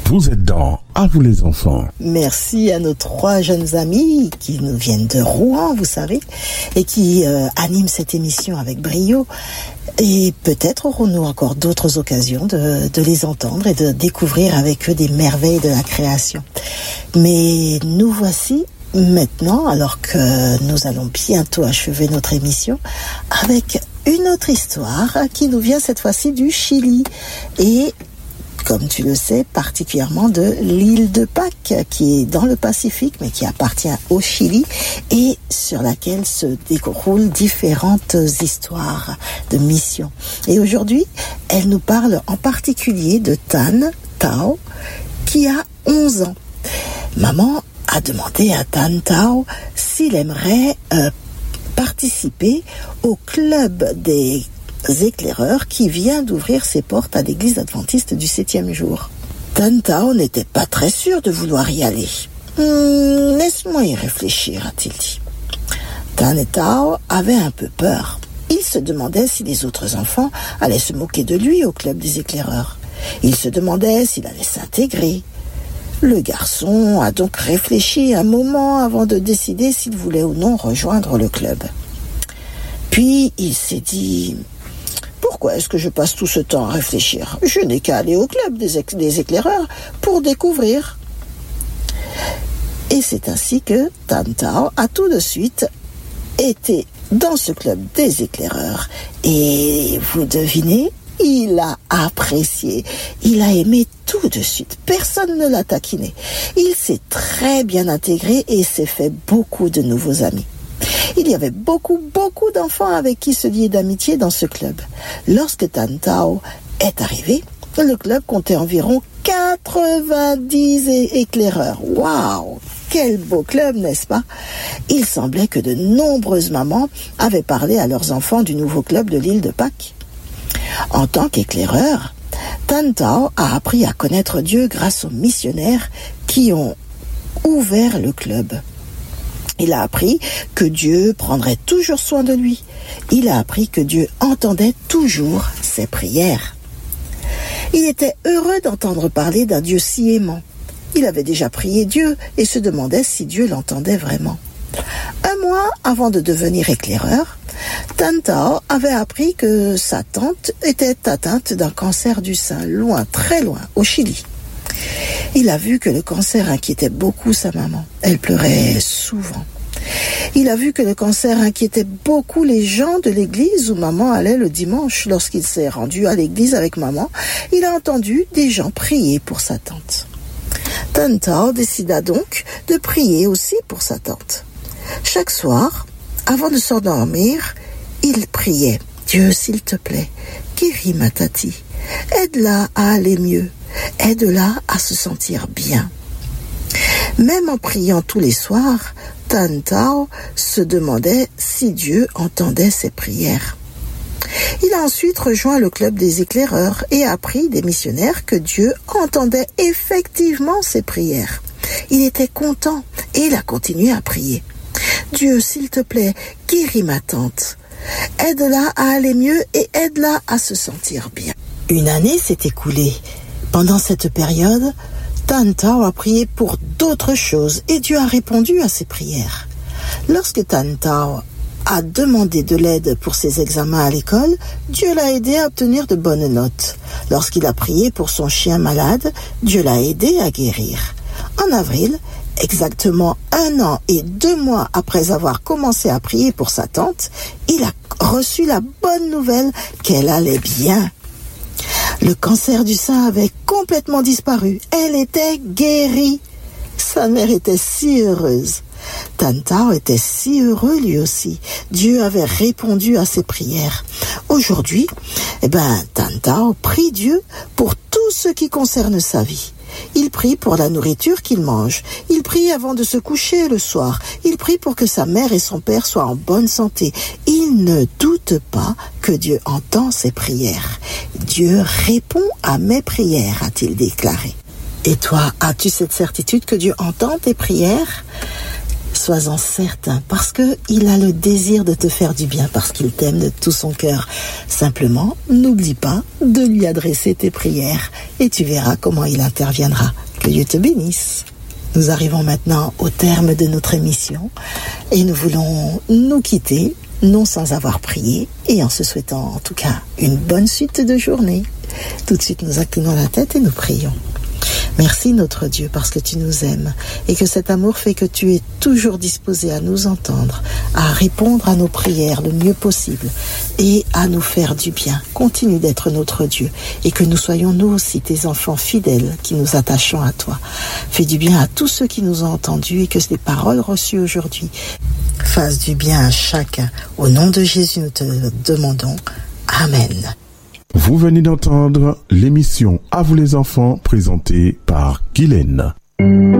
Vous êtes dans À vous les enfants. Merci à nos 3 jeunes amis qui nous viennent de Rouen, vous savez, et qui animent cette émission avec brio. Et peut-être aurons-nous encore d'autres occasions de les entendre et de découvrir avec eux des merveilles de la création. Mais nous voici maintenant, alors que nous allons bientôt achever notre émission, avec une autre histoire qui nous vient cette fois-ci du Chili. Et comme tu le sais, particulièrement de l'île de Pâques, qui est dans le Pacifique, mais qui appartient au Chili, et sur laquelle se déroulent différentes histoires de missions. Et aujourd'hui, elle nous parle en particulier de Tan Tao, qui a 11 ans. Maman a demandé à Tan Tao s'il aimerait participer au club des éclaireurs qui vient d'ouvrir ses portes à l'église adventiste du 7e jour. Tan Tao n'était pas très sûr de vouloir y aller. Laisse-moi y réfléchir, a-t-il dit. Tan Tao avait un peu peur. Il se demandait si les autres enfants allaient se moquer de lui au club des éclaireurs. Il se demandait s'il allait s'intégrer. Le garçon a donc réfléchi un moment avant de décider s'il voulait ou non rejoindre le club. Puis il s'est dit: pourquoi est-ce que je passe tout ce temps à réfléchir? Je n'ai qu'à aller au club des éclaireurs pour découvrir. Et c'est ainsi que Tan Tao a tout de suite été dans ce club des éclaireurs. Et vous devinez, il a apprécié, il a aimé tout de suite. Personne ne l'a taquiné. Il s'est très bien intégré et s'est fait beaucoup de nouveaux amis. Il y avait beaucoup d'enfants avec qui se lier d'amitié dans ce club. Lorsque Tan Tao est arrivé, le club comptait environ 90 éclaireurs. Waouh! Quel beau club, n'est-ce pas? Il semblait que de nombreuses mamans avaient parlé à leurs enfants du nouveau club de l'île de Pâques. En tant qu'éclaireur, Tan Tao a appris à connaître Dieu grâce aux missionnaires qui ont ouvert le club. Il a appris que Dieu prendrait toujours soin de lui. Il a appris que Dieu entendait toujours ses prières. Il était heureux d'entendre parler d'un Dieu si aimant. Il avait déjà prié Dieu et se demandait si Dieu l'entendait vraiment. Un mois avant de devenir éclaireur, Tan Tao avait appris que sa tante était atteinte d'un cancer du sein, loin, très loin, au Chili. Il a vu que le cancer inquiétait beaucoup sa maman. Elle pleurait souvent. Il a vu que le cancer inquiétait beaucoup les gens de l'église où maman allait le dimanche. Lorsqu'il s'est rendu à l'église avec maman, il a entendu des gens prier pour sa tante. Tan Tao décida donc de prier aussi pour sa tante. Chaque soir, avant de s'endormir, il priait: Dieu, s'il te plaît, guéris ma Tati. Aide-la à aller mieux. Aide-la à se sentir bien. Même en priant tous les soirs, Tan Tao se demandait si Dieu entendait ses prières. Il a ensuite rejoint le club des éclaireurs et a appris des missionnaires que Dieu entendait effectivement ses prières. Il était content et il a continué à prier. Dieu, s'il te plaît, guéris ma tante. Aide-la à aller mieux et aide-la à se sentir bien. Une année s'est écoulée. Pendant cette période, Tan Tao a prié pour d'autres choses et Dieu a répondu à ses prières. Lorsque Tan Tao a demandé de l'aide pour ses examens à l'école, Dieu l'a aidé à obtenir de bonnes notes. Lorsqu'il a prié pour son chien malade, Dieu l'a aidé à guérir. En avril, exactement 1 an et 2 mois après avoir commencé à prier pour sa tante, il a reçu la bonne nouvelle qu'elle allait bien. Le cancer du sein avait complètement disparu. Elle était guérie. Sa mère était si heureuse. Tan Tao était si heureux lui aussi. Dieu avait répondu à ses prières. Aujourd'hui, Tan Tao prie Dieu pour tout ce qui concerne sa vie. Il prie pour la nourriture qu'il mange. Il prie avant de se coucher le soir. Il prie pour que sa mère et son père soient en bonne santé. Il ne doute pas que Dieu entend ses prières. Dieu répond à mes prières, a-t-il déclaré. Et toi, as-tu cette certitude que Dieu entend tes prières? Sois-en certain, parce qu'il a le désir de te faire du bien, parce qu'il t'aime de tout son cœur. Simplement, n'oublie pas de lui adresser tes prières. et tu verras comment il interviendra. Que Dieu te bénisse. Nous arrivons maintenant au terme de notre émission et nous voulons nous quitter, non sans avoir prié et en se souhaitant en tout cas une bonne suite de journée. Tout de suite, nous inclinons la tête et nous prions. Merci notre Dieu parce que tu nous aimes et que cet amour fait que tu es toujours disposé à nous entendre, à répondre à nos prières le mieux possible et à nous faire du bien. Continue d'être notre Dieu et que nous soyons nous aussi tes enfants fidèles qui nous attachons à toi. Fais du bien à tous ceux qui nous ont entendus et que ces paroles reçues aujourd'hui fassent du bien à chacun. Au nom de Jésus, nous te demandons. Amen. Vous venez d'entendre l'émission À vous les enfants présentée par Guylaine.